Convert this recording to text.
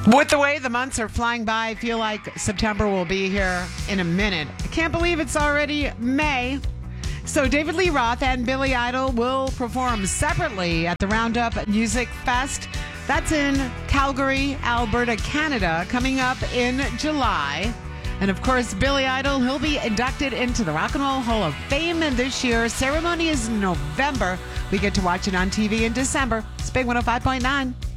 With the way the months are flying by, I feel like September will be here in a minute. I can't believe it's already May. So David Lee Roth and Billy Idol will perform separately at the Roundup Music Fest. That's in Calgary, Alberta, Canada, coming up in July. And of course, Billy Idol, he'll be inducted into the Rock and Roll Hall of Fame this year. Ceremony is in November. We get to watch it on TV in December. It's Big 105.9.